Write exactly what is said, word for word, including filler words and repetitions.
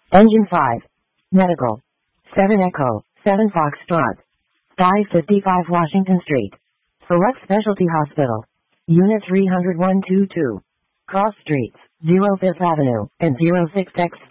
Engine five. Medical. seven Echo, seven Foxtrot. five fifty-five Washington Street. Select Specialty Hospital. Unit three hundred one twenty-two. Cross Streets, zero fifth Avenue, and zero six X